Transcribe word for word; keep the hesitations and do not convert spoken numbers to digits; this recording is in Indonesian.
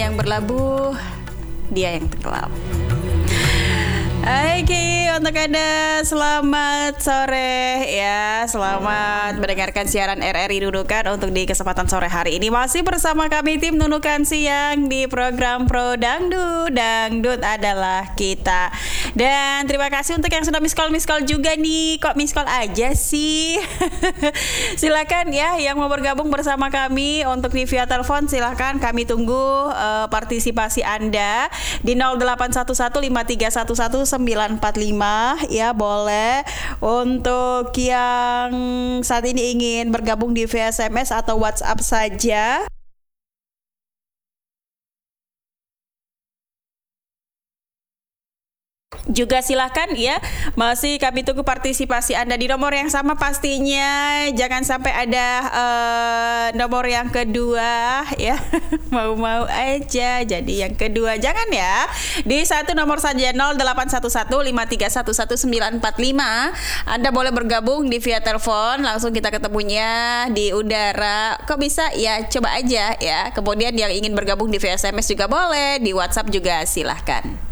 yang berlabuh, dia yang tenggelam. Oke, untuk Anda selamat sore ya. Selamat mendengarkan siaran R R I Nunukan untuk di kesempatan sore hari ini. Masih bersama kami tim Nunukan Siang di program Pro Dangdut. Dangdut adalah kita. Dan terima kasih untuk yang sudah miss call miss call juga nih. Kok miss call aja sih? Silakan ya yang mau bergabung bersama kami untuk di via telepon, silakan kami tunggu uh, partisipasi Anda di nol delapan satu satu lima tiga satu satu sembilan empat lima ya, boleh. Untuk yang saat ini ingin bergabung di via S M S atau WhatsApp saja, juga silahkan ya. Masih kami tunggu partisipasi Anda di nomor yang sama pastinya. Jangan sampai ada uh, nomor yang kedua ya. Mau-mau aja jadi yang kedua, jangan ya. Di satu nomor saja, nol delapan satu satu lima tiga satu satu sembilan empat lima. Anda boleh bergabung di via telepon, langsung kita ketemunya di udara. Kok bisa? Ya coba aja ya. Kemudian yang ingin bergabung di via S M S juga boleh, di WhatsApp juga silahkan.